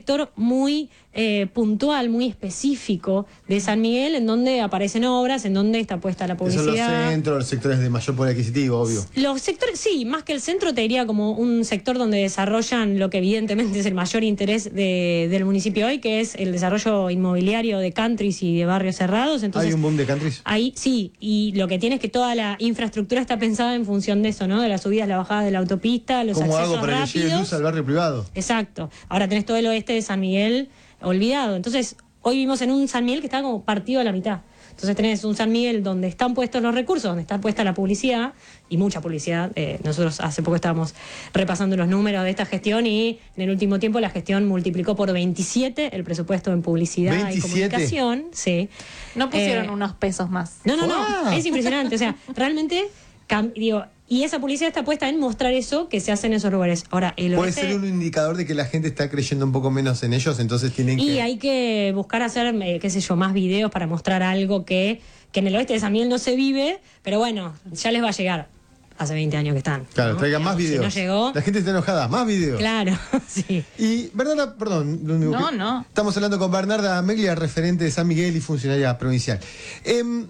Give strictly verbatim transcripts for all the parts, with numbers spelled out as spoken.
sector muy eh, puntual, muy específico de San Miguel, en donde aparecen obras, en donde está puesta la publicidad. Que son los centros, los sectores de mayor poder adquisitivo, obvio. Los sectores, sí, más que el centro, te diría como un sector donde desarrollan lo que evidentemente es el mayor interés de, del municipio hoy, que es el desarrollo inmobiliario de countries y de barrios cerrados. Entonces, ¿hay un boom de countries? Ahí sí, y lo que tiene es que toda la infraestructura está pensada en función de eso, ¿no? De las subidas, las bajadas de la autopista, los ¿Cómo accesos hago para rápidos. que llegue luz al barrio privado? Exacto. Ahora tenés todo el oeste de San Miguel olvidado. Entonces, hoy vivimos en un San Miguel que está como partido a la mitad. Entonces tenés un San Miguel donde están puestos los recursos, donde está puesta la publicidad, y mucha publicidad. Eh, nosotros hace poco estábamos repasando los números de esta gestión y en el último tiempo la gestión multiplicó por veintisiete el presupuesto en publicidad veintisiete. y comunicación. Sí. No pusieron Eh, unos pesos más. No, no, no, ¡Wow! es impresionante. O sea, realmente, cam- digo, y esa publicidad está puesta en mostrar eso que se hace en esos lugares. Ahora, el Puede oeste, ser un indicador de que la gente está creyendo un poco menos en ellos, entonces tienen que... y hay que buscar hacer, eh, qué sé yo, más videos para mostrar algo que, que en el oeste de San Miguel no se vive, pero bueno, ya les va a llegar. Hace veinte años que están. Claro, ¿no? traigan más Digamos, videos. Si no llegó, La gente está enojada, más videos. claro, sí. Y Bernarda, perdón, lo único No, que- no. Estamos hablando con Bernarda Meglia, referente de San Miguel y funcionaria provincial. Em,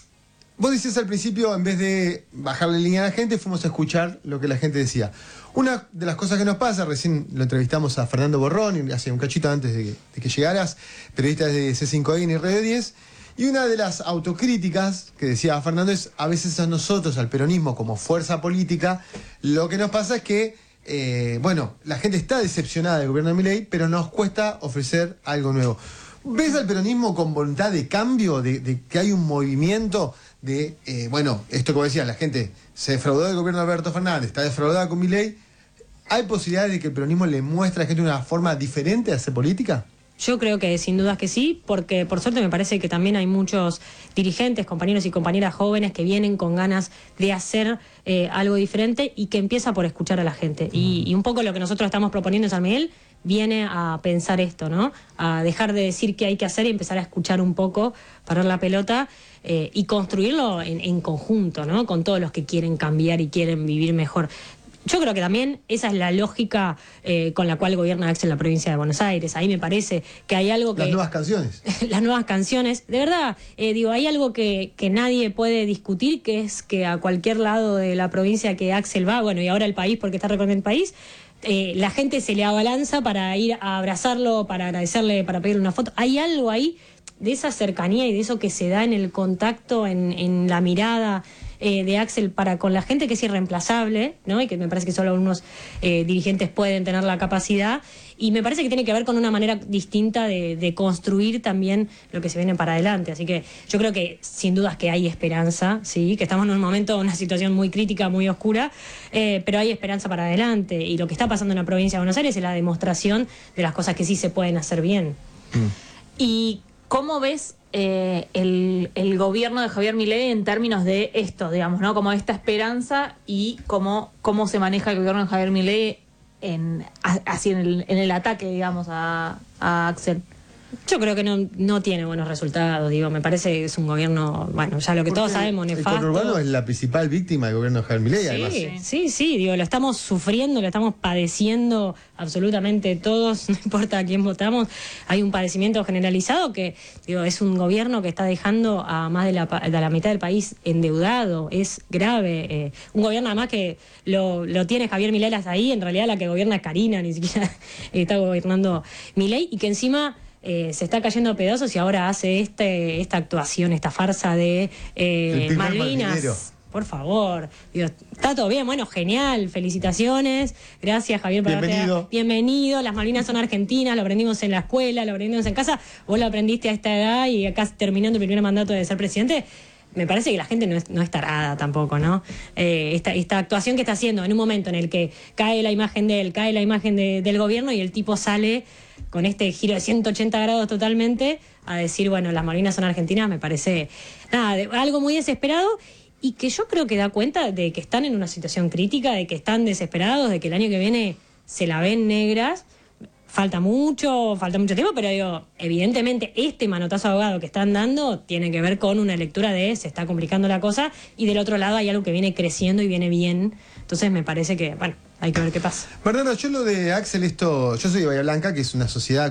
vos decías al principio, en vez de bajarle línea a la gente, fuimos a escuchar lo que la gente decía. Una de las cosas que nos pasa, recién lo entrevistamos a Fernando Borrón, y hace un cachito antes de que, de que llegaras, periodista de C cinco N y Radio diez, y una de las autocríticas que decía Fernando es, a veces a nosotros, al peronismo como fuerza política, lo que nos pasa es que, eh, bueno, la gente está decepcionada del gobierno de Milei, pero nos cuesta ofrecer algo nuevo. ¿Ves al peronismo con voluntad de cambio, de, de que hay un movimiento de, eh, bueno, esto como decía, la gente se defraudó del gobierno de Alberto Fernández, está defraudada con Milei? ¿Hay posibilidades de que el peronismo le muestre a la gente una forma diferente de hacer política? Yo creo que sin dudas que sí, porque por suerte me parece que también hay muchos dirigentes, compañeros y compañeras jóvenes que vienen con ganas de hacer eh, algo diferente y que empieza por escuchar a la gente. Y, y un poco lo que nosotros estamos proponiendo en San Miguel viene a pensar esto, ¿no? A dejar de decir qué hay que hacer y empezar a escuchar un poco, parar la pelota eh, y construirlo en, en conjunto, ¿no? Con todos los que quieren cambiar y quieren vivir mejor. Yo creo que también esa es la lógica eh, con la cual gobierna Axel en la provincia de Buenos Aires. Ahí me parece que hay algo que... Las nuevas canciones. las nuevas canciones. De verdad, eh, digo, hay algo que, que nadie puede discutir, que es que a cualquier lado de la provincia que Axel va, bueno, y ahora el país, porque está recorriendo el país, eh, la gente se le abalanza para ir a abrazarlo, para agradecerle, para pedirle una foto. Hay algo ahí de esa cercanía y de eso que se da en el contacto, en, en la mirada eh, de Axel para con la gente, que es irreemplazable, ¿no? Y que me parece que solo algunos eh, dirigentes pueden tener la capacidad. Y me parece que tiene que ver con una manera distinta de, de construir también lo que se viene para adelante. Así que yo creo que sin dudas que hay esperanza, sí, que estamos en un momento, una situación muy crítica, muy oscura, eh, pero hay esperanza para adelante. Y lo que está pasando en la provincia de Buenos Aires es la demostración de las cosas que sí se pueden hacer bien. Mm. ¿Y cómo ves eh, el, el gobierno de Javier Milei en términos de esto, digamos, ¿no? Como esta esperanza y cómo, cómo se maneja el gobierno de Javier Milei en, así en el, en el ataque, digamos, a, a Axel? Yo creo que no, no tiene buenos resultados, digo, me parece que es un gobierno, bueno, ya lo que todos sabemos, El nefasto. conurbano es la principal víctima del gobierno de Javier Milei, además. Sí, sí, sí, digo, lo estamos sufriendo, lo estamos padeciendo absolutamente todos, no importa a quién votamos, hay un padecimiento generalizado que, digo, es un gobierno que está dejando a más de la, de la mitad del país endeudado, es grave, eh, un gobierno además que lo, lo tiene Javier Milei hasta ahí, en realidad la que gobierna es Karina, ni siquiera está gobernando Milei, y que encima Eh, se está cayendo a pedazos y ahora hace este esta actuación, esta farsa de eh, El primer Malvinas. martinero. Por favor, digo, está todo bien, bueno, genial, felicitaciones, gracias Javier por Bienvenido. haberte- bienvenido, las Malvinas son argentinas, lo aprendimos en la escuela, lo aprendimos en casa, vos lo aprendiste a esta edad y acá terminando el primer mandato de ser presidente. Me parece que la gente no es, no es tarada tampoco, ¿no? Eh, esta, esta actuación que está haciendo en un momento en el que cae la imagen de él, cae la imagen de- del gobierno y el tipo sale con este giro de ciento ochenta grados totalmente a decir, bueno, las Malvinas son argentinas, me parece nada, de- algo muy desesperado y que yo creo que da cuenta de que están en una situación crítica, de que están desesperados, de que el año que viene se la ven negras. Falta mucho, falta mucho tiempo, pero digo, evidentemente este manotazo ahogado que están dando tiene que ver con una lectura de se está complicando la cosa y del otro lado hay algo que viene creciendo y viene bien. Entonces me parece que, bueno, hay que ver qué pasa. Bernardo, yo lo de Axel, esto, yo soy de Bahía Blanca, que es una sociedad